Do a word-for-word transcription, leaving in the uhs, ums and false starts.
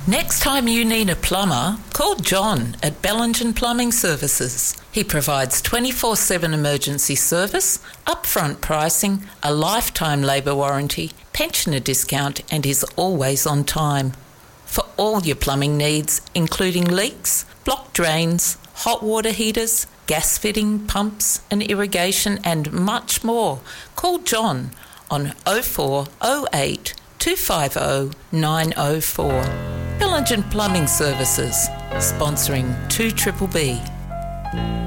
Next time you need a plumber, call John at Bellingen Plumbing Services. He provides twenty-four seven emergency service, upfront pricing, a lifetime labour warranty, pensioner discount, and is always on time. For all your plumbing needs, including leaks, blocked drains, hot water heaters, gas fitting, pumps and irrigation, and much more, call John on oh four oh eight two five oh nine oh four. Bellingen Plumbing Services, sponsoring two B B B.